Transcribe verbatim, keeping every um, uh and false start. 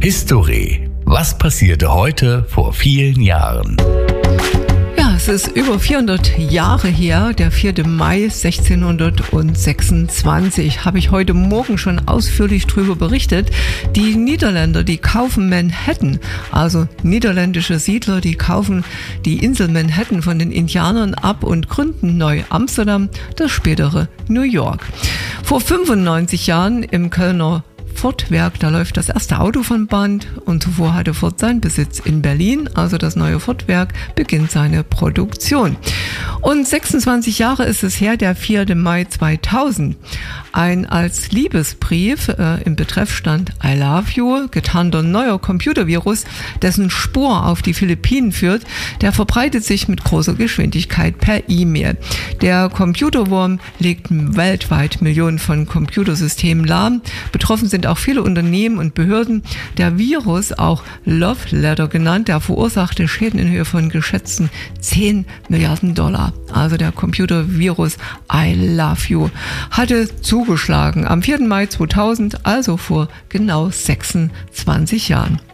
History. Was passierte heute vor vielen Jahren? Ja, es ist über vierhundert Jahre her, der vierte Mai sechzehnhundertsechsundzwanzig, habe ich heute Morgen schon ausführlich drüber berichtet. Die Niederländer, die kaufen Manhattan, also niederländische Siedler, die kaufen die Insel Manhattan von den Indianern ab und gründen Neu-Amsterdam, das spätere New York. Vor fünfundneunzig Jahren im Kölner Ford-Werk, da läuft das erste Auto von Band und zuvor hatte Ford seinen Besitz in Berlin, also das neue Ford-Werk beginnt seine Produktion. Und sechsundzwanzig Jahre ist es her, der vierte Mai zweitausend. Ein als Liebesbrief äh, im Betreff stand I love you getarnter neuer Computervirus, dessen Spur auf die Philippinen führt, der verbreitet sich mit großer Geschwindigkeit per E-Mail. Der Computerwurm legt weltweit Millionen von Computersystemen lahm. Betroffen sind auch viele Unternehmen und Behörden. Der Virus, auch Love Letter genannt, der verursachte Schäden in Höhe von geschätzten zehn Milliarden Dollar. Also der Computervirus I love you hatte zugeschlagen am vierten Mai zweitausend, also vor genau sechsundzwanzig Jahren.